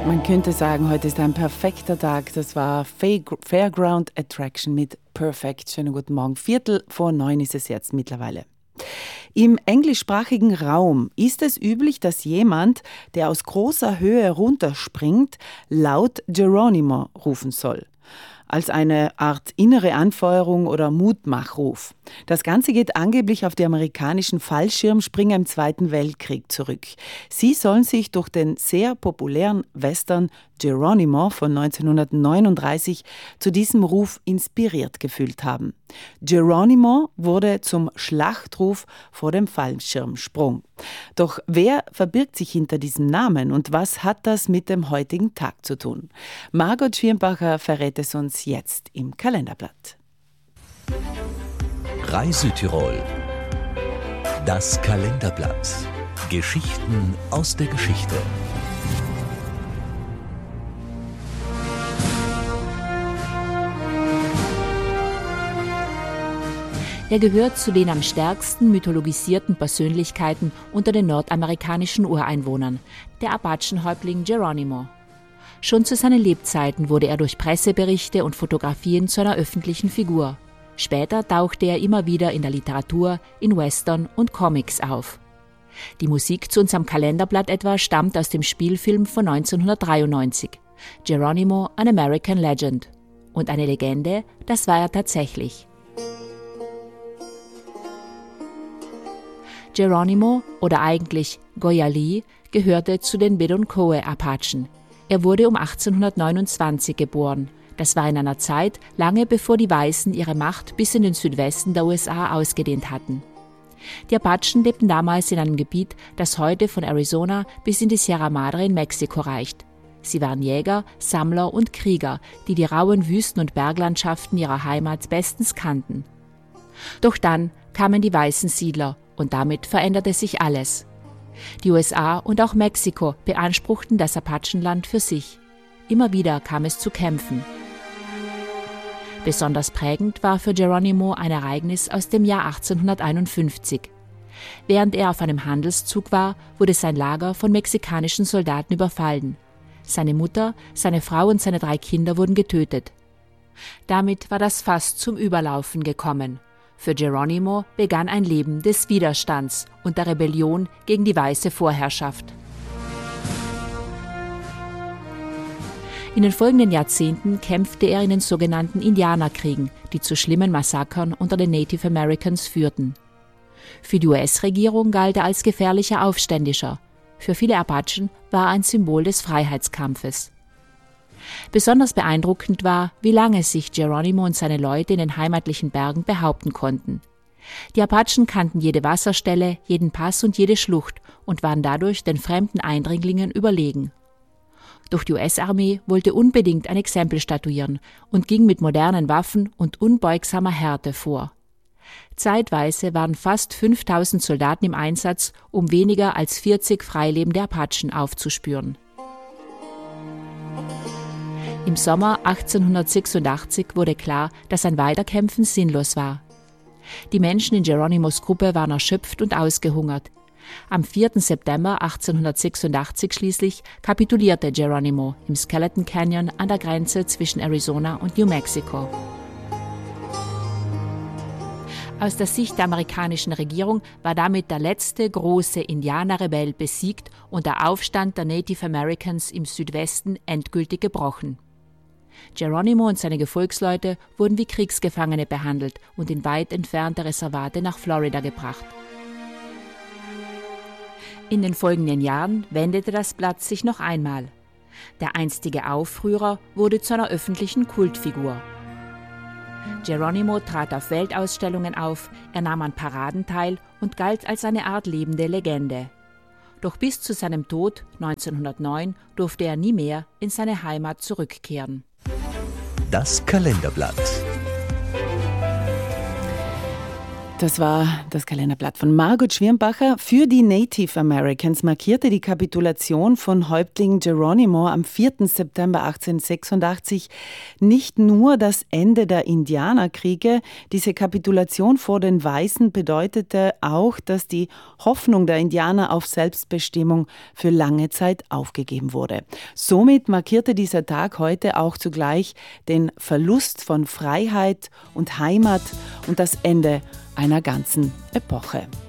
Man könnte sagen, heute ist ein perfekter Tag. Das war Fairground Attraction mit Perfect. Schönen guten Morgen. 8:45 ist es jetzt mittlerweile. Im englischsprachigen Raum ist es üblich, dass jemand, der aus großer Höhe runterspringt, laut Geronimo rufen soll. Als eine Art innere Anfeuerung oder Mutmachruf. Das Ganze geht angeblich auf die amerikanischen Fallschirmspringer im Zweiten Weltkrieg zurück. Sie sollen sich durch den sehr populären Western Geronimo von 1939 zu diesem Ruf inspiriert gefühlt haben. Geronimo wurde zum Schlachtruf vor dem Fallschirmsprung. Doch wer verbirgt sich hinter diesem Namen und was hat das mit dem heutigen Tag zu tun? Margot Schirmbacher verrät es uns jetzt im Kalenderblatt. Reise-Tirol. Das Kalenderblatt. Geschichten aus der Geschichte. Er gehört zu den am stärksten mythologisierten Persönlichkeiten unter den nordamerikanischen Ureinwohnern, der Apachenhäuptling Geronimo. Schon zu seinen Lebzeiten wurde er durch Presseberichte und Fotografien zu einer öffentlichen Figur. Später tauchte er immer wieder in der Literatur, in Western und Comics auf. Die Musik zu unserem Kalenderblatt etwa stammt aus dem Spielfilm von 1993, Geronimo, an American Legend. Und eine Legende, das war er tatsächlich. Geronimo, oder eigentlich Goyali, gehörte zu den Bedonkohe-Apachen. Er wurde um 1829 geboren. Das war in einer Zeit, lange bevor die Weißen ihre Macht bis in den Südwesten der USA ausgedehnt hatten. Die Apachen lebten damals in einem Gebiet, das heute von Arizona bis in die Sierra Madre in Mexiko reicht. Sie waren Jäger, Sammler und Krieger, die die rauen Wüsten- und Berglandschaften ihrer Heimat bestens kannten. Doch dann kamen die weißen Siedler und damit veränderte sich alles. Die USA und auch Mexiko beanspruchten das Apachenland für sich. Immer wieder kam es zu Kämpfen. Besonders prägend war für Geronimo ein Ereignis aus dem Jahr 1851. Während er auf einem Handelszug war, wurde sein Lager von mexikanischen Soldaten überfallen. Seine Mutter, seine Frau und seine 3 Kinder wurden getötet. Damit war das Fass zum Überlaufen gekommen. Für Geronimo begann ein Leben des Widerstands und der Rebellion gegen die weiße Vorherrschaft. In den folgenden Jahrzehnten kämpfte er in den sogenannten Indianerkriegen, die zu schlimmen Massakern unter den Native Americans führten. Für die US-Regierung galt er als gefährlicher Aufständischer. Für viele Apachen war er ein Symbol des Freiheitskampfes. Besonders beeindruckend war, wie lange sich Geronimo und seine Leute in den heimatlichen Bergen behaupten konnten. Die Apachen kannten jede Wasserstelle, jeden Pass und jede Schlucht und waren dadurch den fremden Eindringlingen überlegen. Doch die US-Armee wollte unbedingt ein Exempel statuieren und ging mit modernen Waffen und unbeugsamer Härte vor. Zeitweise waren fast 5000 Soldaten im Einsatz, um weniger als 40 freilebende Apachen aufzuspüren. Im Sommer 1886 wurde klar, dass ein Weiterkämpfen sinnlos war. Die Menschen in Geronimos Gruppe waren erschöpft und ausgehungert. Am 4. September 1886 schließlich kapitulierte Geronimo im Skeleton Canyon an der Grenze zwischen Arizona und New Mexico. Aus der Sicht der amerikanischen Regierung war damit der letzte große Indianerrebell besiegt und der Aufstand der Native Americans im Südwesten endgültig gebrochen. Geronimo und seine Gefolgsleute wurden wie Kriegsgefangene behandelt und in weit entfernte Reservate nach Florida gebracht. In den folgenden Jahren wendete das Blatt sich noch einmal. Der einstige Aufrührer wurde zu einer öffentlichen Kultfigur. Geronimo trat auf Weltausstellungen auf, er nahm an Paraden teil und galt als eine Art lebende Legende. Doch bis zu seinem Tod 1909 durfte er nie mehr in seine Heimat zurückkehren. Das Kalenderblatt. Das war das Kalenderblatt von Margot Schwirmbacher. Für die Native Americans markierte die Kapitulation von Häuptling Geronimo am 4. September 1886 nicht nur das Ende der Indianerkriege. Diese Kapitulation vor den Weißen bedeutete auch, dass die Hoffnung der Indianer auf Selbstbestimmung für lange Zeit aufgegeben wurde. Somit markierte dieser Tag heute auch zugleich den Verlust von Freiheit und Heimat und das Ende einer ganzen Epoche.